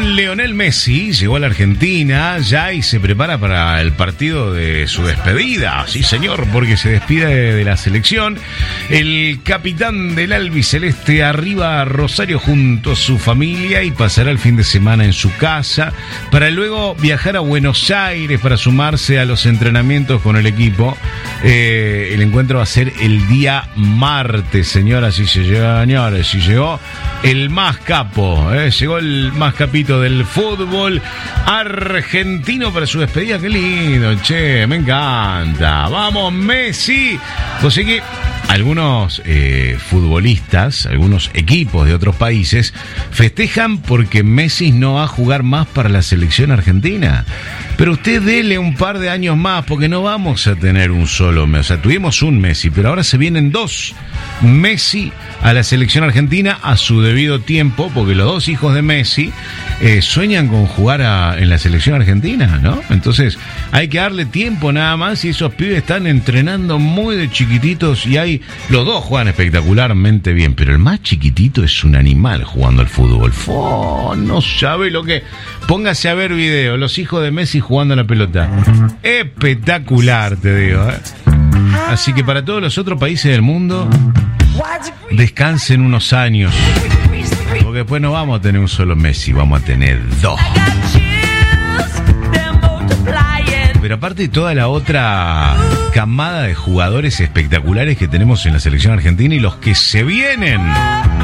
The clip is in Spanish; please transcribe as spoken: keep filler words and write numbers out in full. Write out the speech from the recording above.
Atención, Lionel Messi llegó a la Argentina ya y se prepara para el partido de su despedida. Sí, señor, porque se despide de la selección. El capitán del albiceleste arriba a Rosario junto a su familia y pasará el fin de semana en su casa para luego viajar a Buenos Aires para sumarse a los entrenamientos con el equipo. Eh, el encuentro va a ser el día martes, señoras y señores. Y llegó el más capo, eh, llegó el más capito del fútbol argentino para su despedida. Qué lindo, che, me encanta. Vamos, Messi. Pues que algunos eh, futbolistas, algunos equipos de otros países festejan porque Messi no va a jugar más para la selección argentina. Pero usted dele un par de años más porque no vamos a tener un solo Messi. O sea, tuvimos un Messi, pero ahora se vienen dos Messi a la selección argentina a su debido tiempo, porque los dos hijos de Messi eh, sueñan con jugar a, en la selección argentina, ¿no? Entonces hay que darle tiempo nada más y esos pibes están entrenando muy de chiquititos y hay los dos juegan espectacularmente bien, pero el más chiquitito es un animal jugando al fútbol. Oh, no sabe lo que... Póngase a ver video, los hijos de Messi jugando a la pelota. Espectacular, te digo, ¿eh? Así que para todos los otros países del mundo, descansen unos años, porque después no vamos a tener un solo Messi, vamos a tener dos. Pero aparte de toda la otra camada de jugadores espectaculares que tenemos en la selección argentina y los que se vienen.